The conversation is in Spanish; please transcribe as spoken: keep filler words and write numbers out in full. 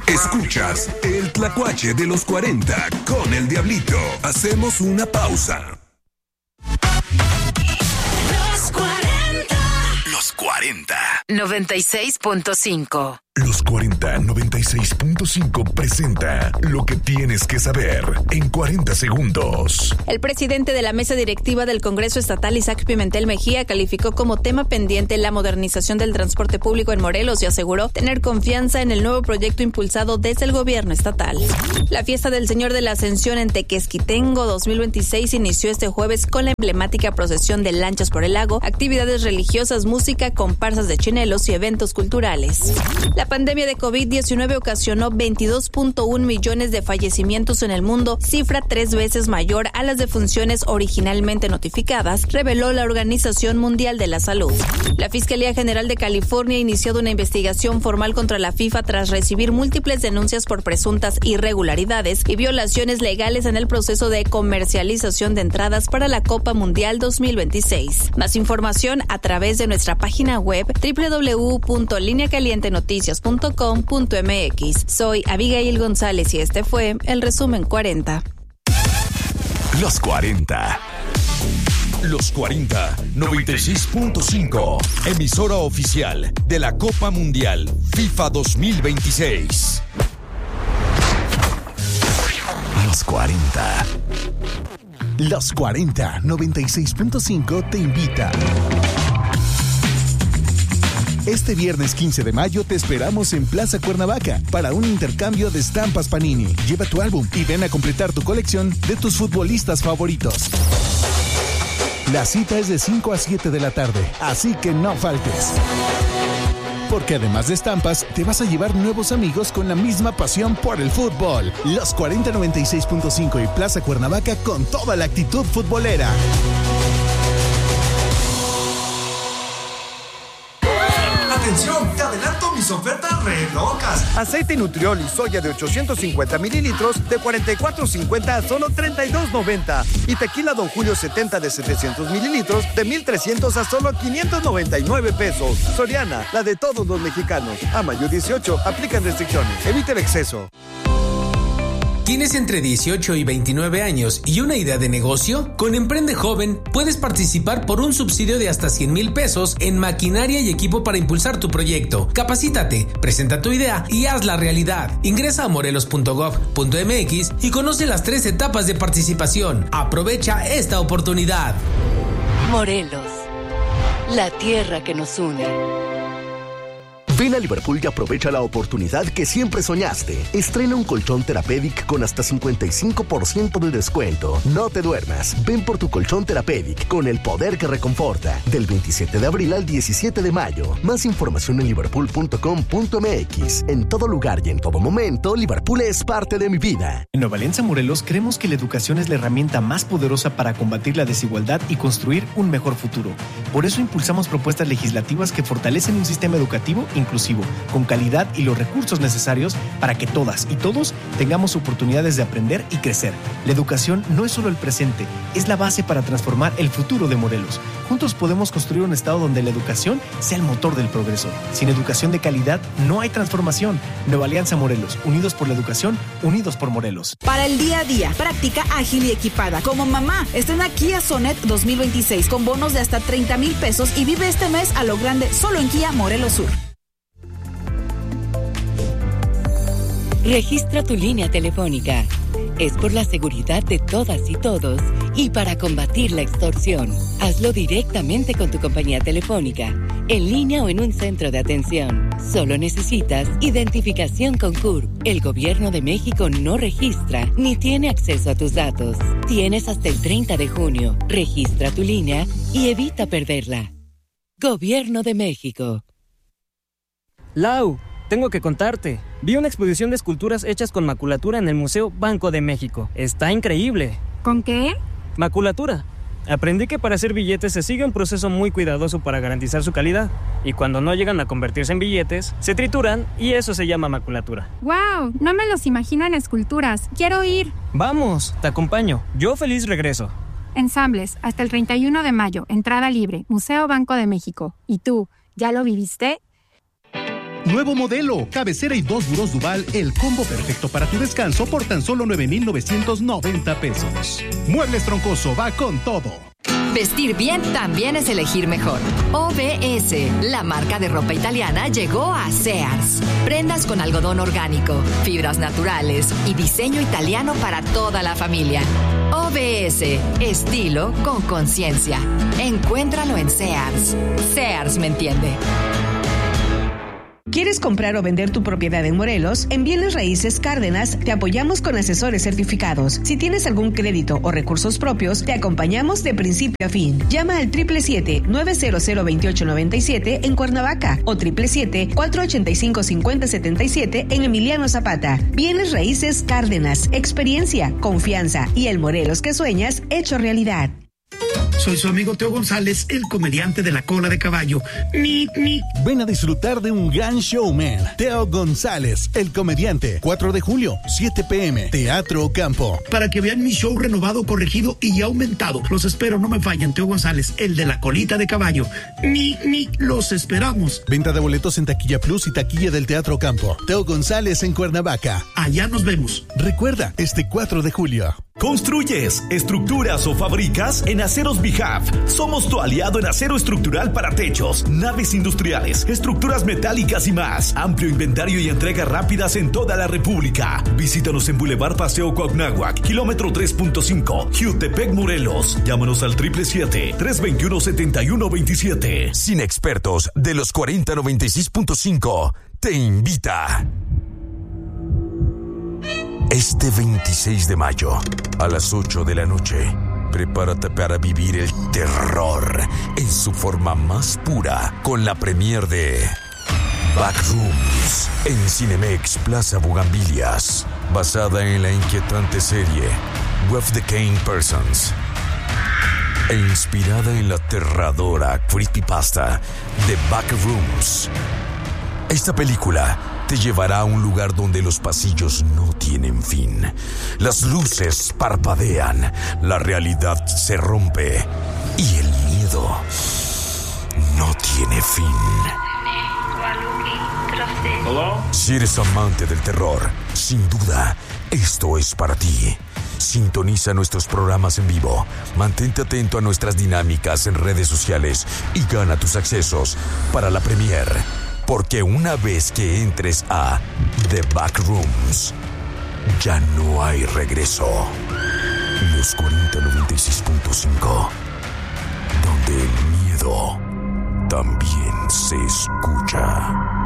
Escuchas el Tlacuache de los cuarenta con el Diablito. Hacemos una pausa. Los cuarenta. Los cuarenta. noventa y seis punto cinco. Los cuarenta noventa y seis punto cinco presenta lo que tienes que saber en cuarenta segundos. El presidente de la mesa directiva del Congreso Estatal, Isaac Pimentel Mejía, calificó como tema pendiente la modernización del transporte público en Morelos y aseguró tener confianza en el nuevo proyecto impulsado desde el gobierno estatal. La fiesta del Señor de la Ascensión en Tequesquitengo dos mil veintiséis inició este jueves con la emblemática procesión de lanchas por el lago, actividades religiosas, música, comparsas de chinelos y eventos culturales. La pandemia de covid diecinueve ocasionó veintidós punto uno millones de fallecimientos en el mundo, cifra tres veces mayor a las defunciones originalmente notificadas, reveló la Organización Mundial de la Salud. La Fiscalía General de California ha iniciado una investigación formal contra la FIFA tras recibir múltiples denuncias por presuntas irregularidades y violaciones legales en el proceso de comercialización de entradas para la Copa Mundial dos mil veintiséis. Más información a través de nuestra página web doble u doble u doble u punto línea caliente noticias punto com punto m x. Soy Abigail González y este fue el resumen cuarenta. Los cuarenta. Los cuarenta noventa y seis punto cinco. Emisora oficial de la Copa Mundial FIFA dos mil veintiséis. Los cuarenta. Los cuarenta noventa y seis punto cinco te invita. Este viernes quince de mayo te esperamos en Plaza Cuernavaca para un intercambio de estampas Panini. Lleva tu álbum y ven a completar tu colección de tus futbolistas favoritos. La cita es de cinco a siete de la tarde, así que no faltes. Porque además de estampas, te vas a llevar nuevos amigos con la misma pasión por el fútbol. Los cuarenta noventa y seis punto cinco y Plaza Cuernavaca con toda la actitud futbolera. ¡Atención! ¡Te adelanto mis ofertas re locas! Aceite Nutriol y soya de ochocientos cincuenta mililitros de cuarenta y cuatro cincuenta a solo treinta y dos noventa. Y tequila Don Julio setenta de setecientos mililitros de mil trescientos a solo quinientos noventa y nueve pesos. Soriana, la de todos los mexicanos. A mayo dieciocho, aplican restricciones. Evita el exceso. ¿Tienes entre dieciocho y veintinueve años y una idea de negocio? Con Emprende Joven puedes participar por un subsidio de hasta cien mil pesos en maquinaria y equipo para impulsar tu proyecto. Capacítate, presenta tu idea y hazla realidad. Ingresa a morelos punto gov punto m x y conoce las tres etapas de participación. Aprovecha esta oportunidad. Morelos, la tierra que nos une. Ven a Liverpool y aprovecha la oportunidad que siempre soñaste. Estrena un colchón Therapeutic con hasta cincuenta y cinco por ciento de descuento. No te duermas. Ven por tu colchón Therapeutic con el poder que reconforta. Del veintisiete de abril al diecisiete de mayo. Más información en liverpool punto com punto m x. En todo lugar y en todo momento, Liverpool es parte de mi vida. En Nueva Alianza Morelos creemos que la educación es la herramienta más poderosa para combatir la desigualdad y construir un mejor futuro. Por eso impulsamos propuestas legislativas que fortalecen un sistema educativo inclusivo, con calidad y los recursos necesarios para que todas y todos tengamos oportunidades de aprender y crecer. La educación no es solo el presente, es la base para transformar el futuro de Morelos. Juntos podemos construir un estado donde la educación sea el motor del progreso. Sin educación de calidad no hay transformación. Nueva Alianza Morelos, unidos por la educación, unidos por Morelos. Para el día a día, práctica, ágil y equipada. Como mamá, estrena Kia Sonet dos mil veintiséis con bonos de hasta treinta mil pesos y vive este mes a lo grande solo en Kia Morelos Sur. Registra tu línea telefónica. Es por la seguridad de todas y todos y para combatir la extorsión. Hazlo directamente con tu compañía telefónica, en línea o en un centro de atención. Solo necesitas identificación con C U R P. El Gobierno de México no registra ni tiene acceso a tus datos. Tienes hasta el treinta de junio. Registra tu línea y evita perderla. Gobierno de México. Lau, tengo que contarte. Vi una exposición de esculturas hechas con maculatura en el Museo Banco de México. Está increíble. ¿Con qué? Maculatura. Aprendí que para hacer billetes se sigue un proceso muy cuidadoso para garantizar su calidad. Y cuando no llegan a convertirse en billetes, se trituran y eso se llama maculatura. ¡Wow! No me los imagino en esculturas. ¡Quiero ir! Vamos, te acompaño. Yo feliz regreso. Ensambles, hasta el treinta y uno de mayo. Entrada libre. Museo Banco de México. ¿Y tú, ya lo viviste? Nuevo modelo, cabecera y dos burós Duval, el combo perfecto para tu descanso por tan solo nueve mil novecientos noventa pesos. Muebles Troncoso va con todo. Vestir bien también es elegir mejor. O B S, la marca de ropa italiana, llegó a Sears. Prendas con algodón orgánico, fibras naturales y diseño italiano para toda la familia. O B S, estilo con conciencia. Encuéntralo en Sears. Sears me entiende. ¿Quieres comprar o vender tu propiedad en Morelos? En Bienes Raíces Cárdenas te apoyamos con asesores certificados. Si tienes algún crédito o recursos propios, te acompañamos de principio a fin. Llama al siete siete siete, nueve cero cero, dos ocho nueve siete en Cuernavaca o siete siete siete, cuatro ocho cinco, cinco cero siete siete en Emiliano Zapata. Bienes Raíces Cárdenas. Experiencia, confianza y el Morelos que sueñas hecho realidad. Soy su amigo Teo González, el comediante de la cola de caballo. Ni, ni. Ven a disfrutar de un gran showman. Teo González, el comediante. cuatro de julio, siete pm, Teatro Campo. Para que vean mi show renovado, corregido y aumentado. Los espero, no me fallen. Teo González, el de la colita de caballo. Ni, ni. Los esperamos. Venta de boletos en Taquilla Plus y Taquilla del Teatro Campo. Teo González en Cuernavaca. Allá nos vemos. Recuerda, este cuatro de julio. ¿Construyes, estructuras o fabricas? En Aceros Bijaf somos tu aliado en acero estructural para techos, naves industriales, estructuras metálicas y más. Amplio inventario y entregas rápidas en toda la República. Visítanos en Boulevard Paseo Coacnáhuac, kilómetro tres punto cinco, Jutepec, Morelos. Llámanos al siete siete siete, tres dos uno, siete uno dos siete. Sin expertos de los cuarenta noventa y seis punto cinco te invita. Este veintiséis de mayo, a las ocho de la noche, prepárate para vivir el terror en su forma más pura con la premier de Backrooms en Cinemex Plaza Bugambilias, basada en la inquietante serie With the Kane Persons e inspirada en la aterradora creepypasta de Backrooms. Esta película te llevará a un lugar donde los pasillos no tienen fin. Las luces parpadean, la realidad se rompe y el miedo no tiene fin. Si eres amante del terror, sin duda, esto es para ti. Sintoniza nuestros programas en vivo, mantente atento a nuestras dinámicas en redes sociales y gana tus accesos para la premier. Porque una vez que entres a The Backrooms, ya no hay regreso. Los cuarenta noventa y seis punto cinco, donde el miedo también se escucha.